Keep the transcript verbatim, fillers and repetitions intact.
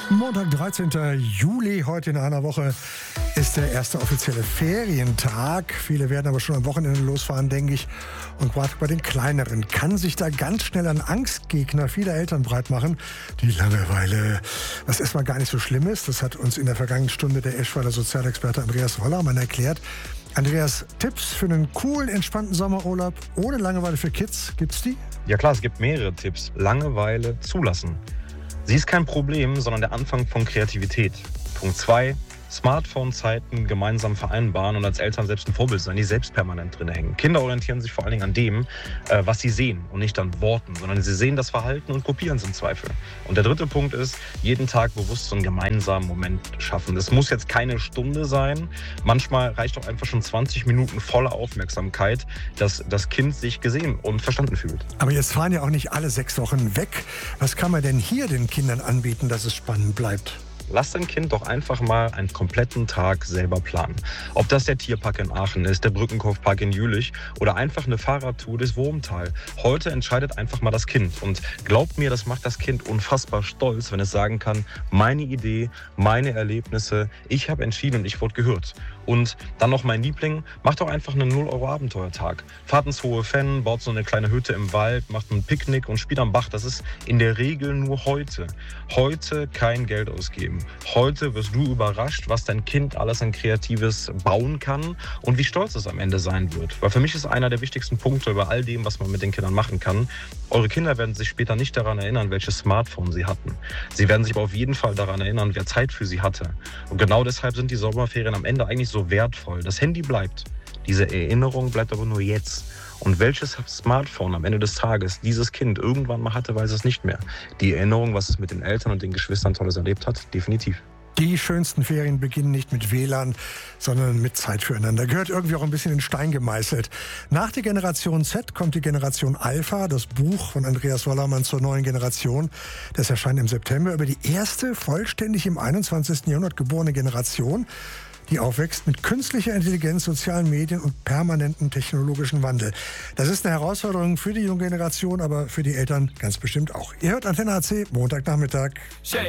Montag, dreizehnten Juli, heute in einer Woche, ist der erste offizielle Ferientag. Viele werden aber schon am Wochenende losfahren, denke ich. Und gerade bei den Kleineren kann sich da ganz schnell ein Angstgegner vieler Eltern breit machen. Die Langeweile, was erstmal gar nicht so schlimm ist. Das hat uns in der vergangenen Stunde der Eschweiler Sozialexperte Andreas Wollermann erklärt. Andreas, Tipps für einen coolen, entspannten Sommerurlaub ohne Langeweile für Kids, gibt's die? Ja klar, es gibt mehrere Tipps. Langeweile zulassen. Sie ist kein Problem, sondern der Anfang von Kreativität. Punkt zwei. Smartphone-Zeiten gemeinsam vereinbaren und als Eltern selbst ein Vorbild sein, die selbst permanent drin hängen. Kinder orientieren sich vor allen Dingen an dem, äh, was sie sehen und nicht an Worten, sondern sie sehen das Verhalten und kopieren es im Zweifel. Und der dritte Punkt ist, jeden Tag bewusst so einen gemeinsamen Moment schaffen. Das muss jetzt keine Stunde sein. Manchmal reicht auch einfach schon zwanzig Minuten voller Aufmerksamkeit, dass das Kind sich gesehen und verstanden fühlt. Aber jetzt fahren ja auch nicht alle sechs Wochen weg. Was kann man denn hier den Kindern anbieten, dass es spannend bleibt? Lass dein Kind doch einfach mal einen kompletten Tag selber planen. Ob das der Tierpark in Aachen ist, der Brückenkopfpark in Jülich oder einfach eine Fahrradtour durchs Wurmtal. Heute entscheidet einfach mal das Kind. Und glaubt mir, das macht das Kind unfassbar stolz, wenn es sagen kann, meine Idee, meine Erlebnisse, ich habe entschieden und ich wurde gehört. Und dann noch mein Liebling, macht doch einfach einen null Euro Abenteuertag. Fahrt ins Hohe Fenn, baut so eine kleine Hütte im Wald, macht ein Picknick und spielt am Bach. Das ist in der Regel nur heute. Heute kein Geld ausgeben. Heute wirst du überrascht, was dein Kind alles an Kreatives bauen kann und wie stolz es am Ende sein wird. Weil für mich ist einer der wichtigsten Punkte über all dem, was man mit den Kindern machen kann. Eure Kinder werden sich später nicht daran erinnern, welches Smartphone sie hatten. Sie werden sich aber auf jeden Fall daran erinnern, wer Zeit für sie hatte. Und genau deshalb sind die Sommerferien am Ende eigentlich so wertvoll. Das Handy bleibt. Diese Erinnerung bleibt aber nur jetzt. Und welches Smartphone am Ende des Tages dieses Kind irgendwann mal hatte, weiß es nicht mehr. Die Erinnerung, was es mit den Eltern und den Geschwistern Tolles erlebt hat, definitiv. Die schönsten Ferien beginnen nicht mit W L A N, sondern mit Zeit füreinander. Gehört irgendwie auch ein bisschen in Stein gemeißelt. Nach der Generation Z kommt die Generation Alpha, das Buch von Andreas Wollermann zur neuen Generation. Das erscheint im September über die erste vollständig im einundzwanzigsten Jahrhundert geborene Generation, die aufwächst mit künstlicher Intelligenz, sozialen Medien und permanentem technologischen Wandel. Das ist eine Herausforderung für die junge Generation, aber für die Eltern ganz bestimmt auch. Ihr hört Antenne A C, Montagnachmittag.